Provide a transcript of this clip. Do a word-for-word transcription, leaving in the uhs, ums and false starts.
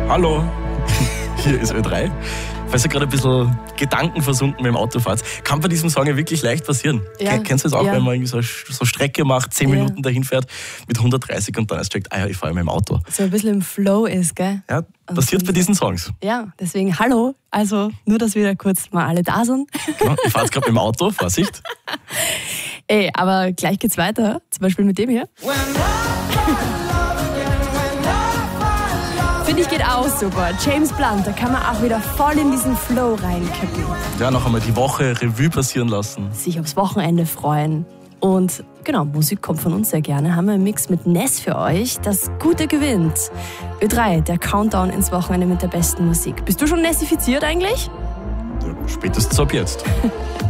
Hallo, hier ist Ö drei. Falls ihr gerade ein bisschen gedankenversunken mit dem Auto fahrt, kann bei diesem Song ja wirklich leicht passieren. Ja. Kennst du das auch, Ja. wenn man irgendwie so so Strecke macht, zehn Ja. Minuten dahin fährt mit hundertdreißig und dann erst checkt, ah ja, ich fahre mit dem Auto. So ein bisschen im Flow ist, gell? Ja, passiert bei diesen Songs. Ja, deswegen hallo. Also nur, dass wir da kurz mal alle da sind. Genau, ich fahre jetzt gerade mit dem Auto, Vorsicht. Ey, aber gleich geht's weiter. Zum Beispiel mit dem hier. Finde ich geht auch super. James Blunt, da kann man auch wieder voll in diesen Flow reinkippen. Ja, noch einmal die Woche Revue passieren lassen. Sich aufs Wochenende freuen. Und genau, Musik kommt von uns sehr gerne. Haben wir einen Mix mit Ness für euch. Das Gute gewinnt. Ö drei, der Countdown ins Wochenende mit der besten Musik. Bist du schon nessifiziert eigentlich? Ja, spätestens ab jetzt.